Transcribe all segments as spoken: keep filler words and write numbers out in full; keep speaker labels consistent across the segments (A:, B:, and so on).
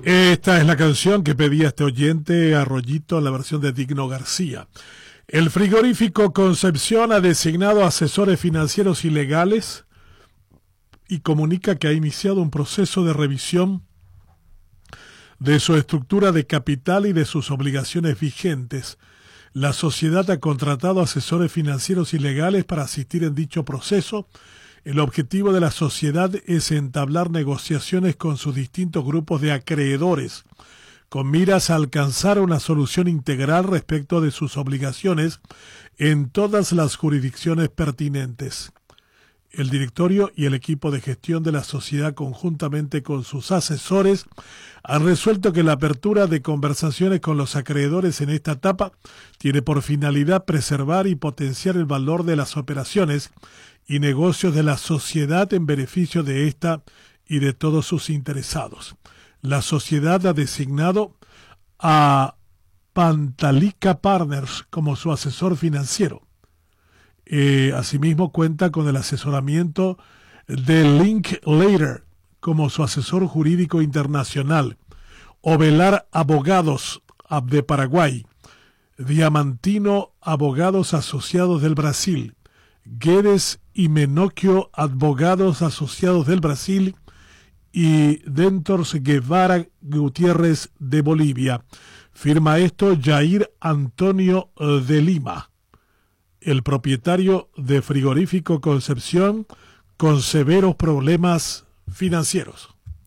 A: Esta es la canción que pedía este oyente Arroyito en la versión de Digno García. El frigorífico Concepción ha designado asesores financieros y legales y comunica que ha iniciado un proceso de revisión de su estructura de capital y de sus obligaciones vigentes. La sociedad ha contratado asesores financieros y legales para asistir en dicho proceso. El objetivo de la sociedad es entablar negociaciones con sus distintos grupos de acreedores, con miras a alcanzar una solución integral respecto de sus obligaciones en todas las jurisdicciones pertinentes. El directorio y el equipo de gestión de la sociedad, conjuntamente con sus asesores, han resuelto que la apertura de conversaciones con los acreedores en esta etapa tiene por finalidad preservar y potenciar el valor de las operaciones y negocios de la sociedad en beneficio de esta y de todos sus interesados. La sociedad ha designado a Pantalica Partners como su asesor financiero. Eh, asimismo cuenta con el asesoramiento de Linklater como su asesor jurídico internacional, Ovelar Abogados de Paraguay, Diamantino Abogados Asociados del Brasil, Guedes y Menocchio Abogados Asociados del Brasil y Dentors Guevara Gutiérrez de Bolivia. Firma esto Jair Antonio de Lima, el propietario de Frigorífico Concepción, con severos problemas financieros.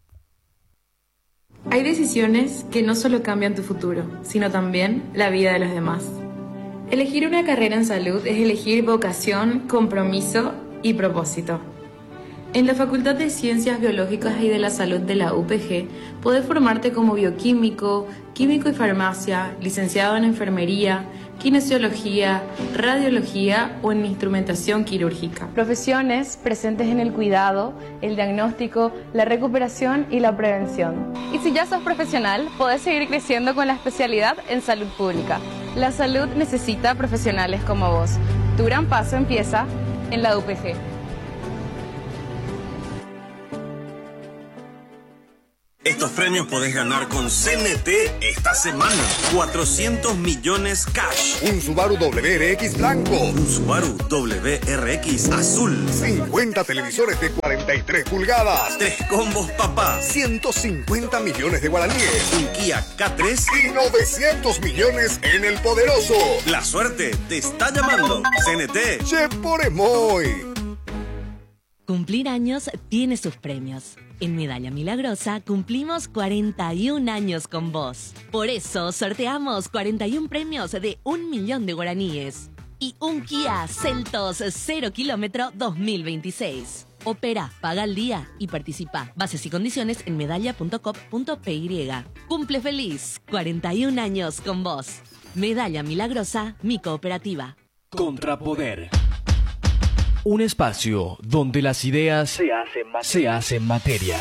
B: Hay decisiones que no solo cambian tu futuro, sino también la vida de los demás. Elegir una carrera en salud es elegir vocación, compromiso y propósito. En la Facultad de Ciencias Biológicas y de la Salud de la U P G, podés formarte como bioquímico, químico y farmacia, licenciado en enfermería, kinesiología, radiología o en instrumentación quirúrgica.
C: Profesiones presentes en el cuidado, el diagnóstico, la recuperación y la prevención. Y si ya sos profesional, podés seguir creciendo con la especialidad en salud pública. La salud necesita profesionales como vos. Tu gran paso empieza en la U P G.
D: Estos premios podés ganar con C N T esta semana. cuatrocientos millones cash.
E: Un Subaru W R X blanco.
D: Un Subaru W R X azul.
E: cincuenta televisores de cuarenta y tres pulgadas.
D: Tres combos papá.
E: ciento cincuenta millones de guaraníes.
D: Un Kia K tres.
E: Y novecientos millones en el poderoso.
D: La suerte te está llamando. C N T.
E: Che por emoy.
F: Cumplir años tiene sus premios. En Medalla Milagrosa cumplimos cuarenta y un años con vos. Por eso sorteamos cuarenta y un premios de un millón de guaraníes. Y un Kia Seltos cero kilómetro dos mil veintiséis. Opera, paga al día y participa. Bases y condiciones en medalla punto com punto p y. Cumple feliz. cuarenta y un años con vos. Medalla Milagrosa, mi cooperativa.
G: Contrapoder. Un espacio donde las ideas se hacen, se hacen materia.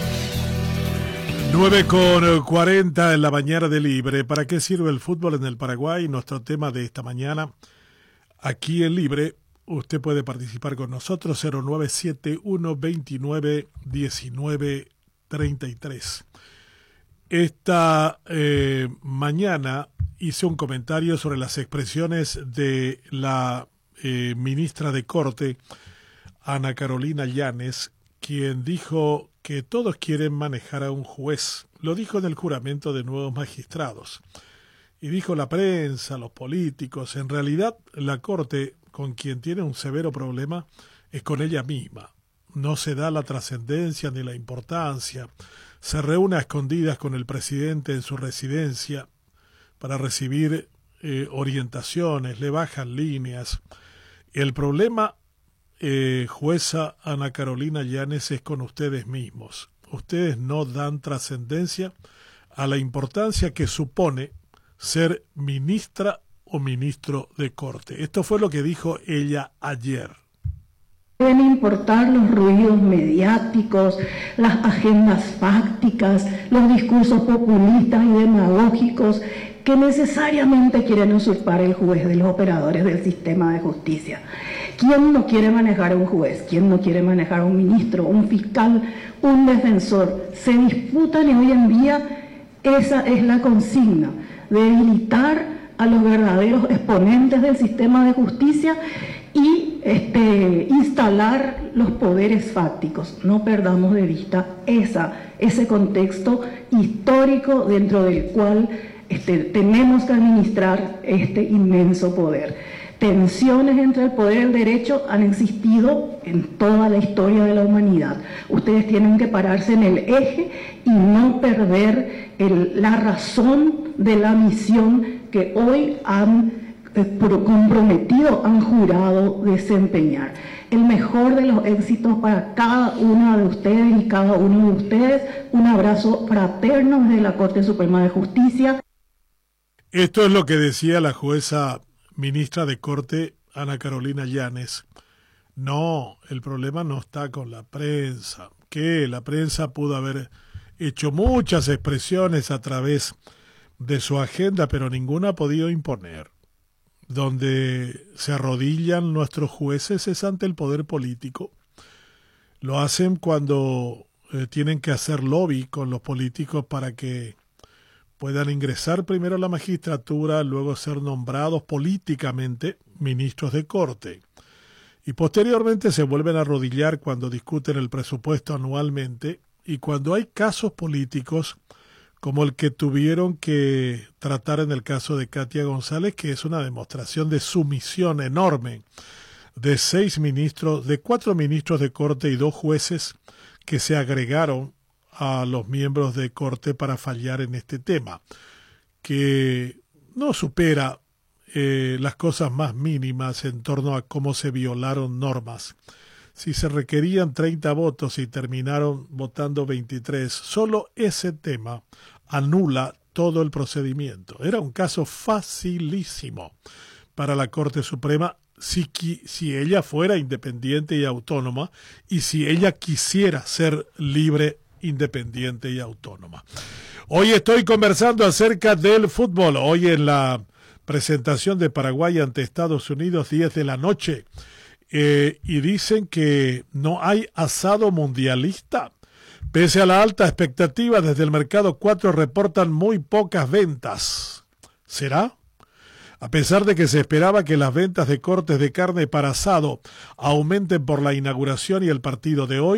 A: nueve con cuarenta en la mañana de Libre. ¿Para qué sirve el fútbol en el Paraguay? Nuestro tema de esta mañana. Aquí en Libre, usted puede participar con nosotros. cero nueve siete uno veintinueve diecinueve treinta y tres. Esta eh, mañana hice un comentario sobre las expresiones de la Eh, ministra de Corte, Ana Carolina Llanes, quien dijo que todos quieren manejar a un juez. Lo dijo en el juramento de nuevos magistrados. Y dijo la prensa, los políticos, en realidad la Corte, con quien tiene un severo problema, es con ella misma. No se da la trascendencia ni la importancia. Se reúne a escondidas con el presidente en su residencia para recibir eh, orientaciones, le bajan líneas. El problema, eh, jueza Ana Carolina Llanes, es con ustedes mismos. Ustedes no dan trascendencia a la importancia que supone ser ministra o ministro de Corte. Esto fue lo que dijo ella ayer.
H: Deben importar los ruidos mediáticos, las agendas fácticas, los discursos populistas y demagógicos que necesariamente quieren usurpar el juez de los operadores del sistema de justicia. ¿Quién no quiere manejar a un juez? ¿Quién no quiere manejar a un ministro, un fiscal, un defensor? Se disputan y hoy en día Esa es la consigna, debilitar a los verdaderos exponentes del sistema de justicia y este, instalar los poderes fácticos. No perdamos de vista esa, ese contexto histórico dentro del cual este, tenemos que administrar este inmenso poder. Tensiones entre el poder y el derecho han existido en toda la historia de la humanidad. Ustedes tienen que pararse en el eje y no perder el, la razón de la misión que hoy han eh, comprometido, han jurado desempeñar. El mejor de los éxitos para cada una de ustedes y cada uno de ustedes. Un abrazo fraterno desde la Corte Suprema de Justicia.
A: Esto es lo que decía la jueza ministra de Corte, Ana Carolina Yanes. No, el problema no está con la prensa, que la prensa pudo haber hecho muchas expresiones a través de su agenda, pero ninguna ha podido imponer. Donde se arrodillan nuestros jueces es ante el poder político. Lo hacen cuando eh, tienen que hacer lobby con los políticos para que puedan ingresar primero a la magistratura, luego ser nombrados políticamente ministros de corte. Y posteriormente se vuelven a arrodillar cuando discuten el presupuesto anualmente y cuando hay casos políticos como el que tuvieron que tratar en el caso de Katia González, que es una demostración de sumisión enorme de seis ministros, de cuatro ministros de corte y dos jueces que se agregaron a los miembros de corte para fallar en este tema, que no supera eh, las cosas más mínimas en torno a cómo se violaron normas. Si se requerían treinta votos y terminaron votando veintitrés, solo ese tema anula todo el procedimiento. Era un caso facilísimo para la Corte Suprema si, si ella fuera independiente y autónoma y si ella quisiera ser libre, independiente y autónoma. Hoy estoy conversando acerca del fútbol. Hoy en la presentación de Paraguay ante Estados Unidos, diez de la noche. Eh, y dicen que no hay asado mundialista. Pese a la alta expectativa, desde el mercado cuatro reportan muy pocas ventas. ¿Será? A pesar de que se esperaba que las ventas de cortes de carne para asado aumenten por la inauguración y el partido de hoy,